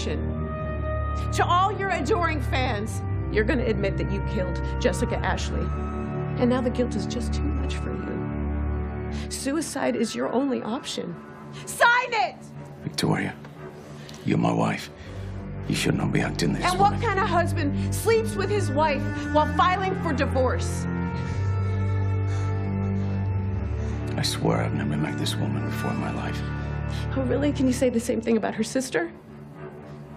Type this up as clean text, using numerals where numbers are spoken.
accusation. To all your adoring fans, you're going to admit that you killed Jessica Ashley. And now the guilt is just too much for you. Suicide is your only option. Sign it! Victoria, you're my wife. You should not be acting this way. And what kind of husband sleeps with his wife while filing for divorce? I swear I've never met this woman before in my life. Oh, really? Can you say the same thing about her sister?